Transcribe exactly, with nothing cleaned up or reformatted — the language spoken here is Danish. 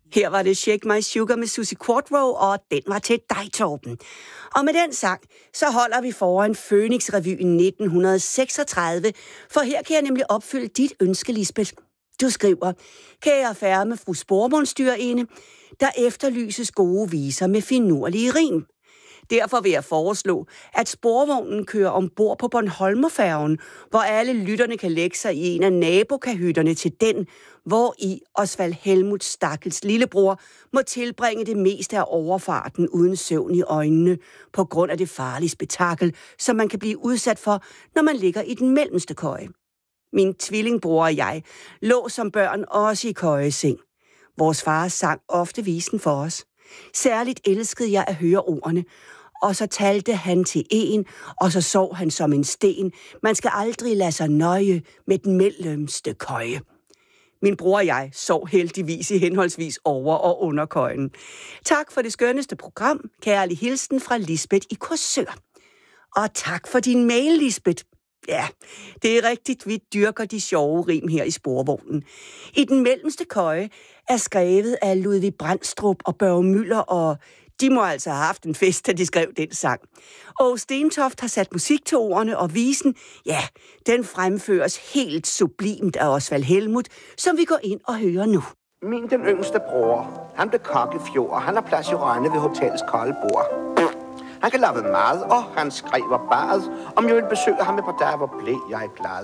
Her var det Shake My Sugar med Susie Quatro, og den var til dig, Torben. Og med den sang, så holder vi foran Fønix-revyen nitten seksogtredive, for her kan jeg nemlig opfylde dit ønske, Lisbeth. Du skriver, kære færme fru sporvognsstyrerinde, der efterlyses gode viser med finurlige rim. Derfor vil jeg foreslå, at sporvognen kører ombord på Bornholmerfærgen, hvor alle lytterne kan lægge sig i en af nabokahytterne til den, hvor i Osvald Helmuts stakkels lillebror må tilbringe det meste af overfarten uden søvn i øjnene, på grund af det farlige spektakel, som man kan blive udsat for, når man ligger i den mellemste køje. Min tvillingbror og jeg lå som børn også i køjeseng. Vores far sang ofte visen for os. Særligt elskede jeg at høre ordene, og så talte han til en, og så sov han som en sten. Man skal aldrig lade sig nøje med den mellemste køje. Min bror og jeg sov heldigvis i henholdsvis over- og underkøjen. Tak for det skønneste program. Kærlig hilsen fra Lisbeth i Korsør. Og tak for din mail, Lisbeth. Ja, det er rigtigt, vi dyrker de sjove rim her i sporvognen. I den mellemste køje er skrevet af Ludvig Brandstrup og Børge Müller, og de må altså have haft en fest, da de skrev den sang. Og Stentoft har sat musik til ordene, og visen, ja, den fremføres helt sublimt af Osvald Helmut, som vi går ind og hører nu. Min den yngste bror, han blev kok i fjor, og han har plads i Rønne ved hotellets kolde bord. Han kan lave mad, og han skriver badet. Om jeg vil besøge ham et par dage, hvor blev jeg glad.